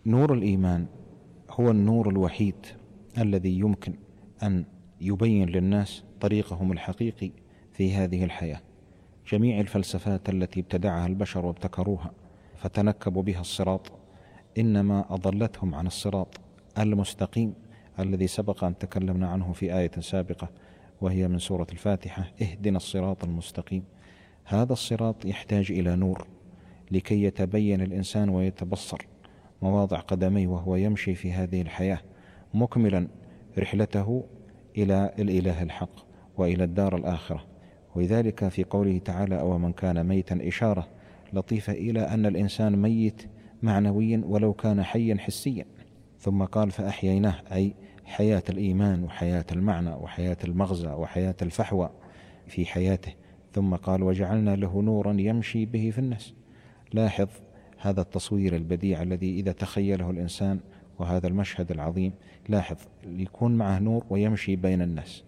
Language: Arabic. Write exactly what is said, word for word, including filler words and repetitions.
نور الإيمان هو النور الوحيد الذي يمكن أن يبين للناس طريقهم الحقيقي في هذه الحياة. جميع الفلسفات التي ابتدعها البشر وابتكروها فتنكبوا بها الصراط إنما أضلتهم عن الصراط المستقيم الذي سبق أن تكلمنا عنه في آية سابقة وهي من سورة الفاتحة: اهدنا الصراط المستقيم. هذا الصراط يحتاج إلى نور لكي يتبين الإنسان ويتبصر مواضع قدميه وهو يمشي في هذه الحياة مكملا رحلته إلى الإله الحق وإلى الدار الآخرة. ولذلك في قوله تعالى: أو من كان ميتا، إشارة لطيفة إلى أن الإنسان ميت معنويا ولو كان حيا حسيا. ثم قال: فأحييناه، أي حياة الإيمان وحياة المعنى وحياة المغزى وحياة الفحوى في حياته. ثم قال: وجعلنا له نورا يمشي به في الناس. لاحظ هذا التصوير البديع الذي إذا تخيله الإنسان، وهذا المشهد العظيم، لاحظ يكون معه نور ويمشي بين الناس.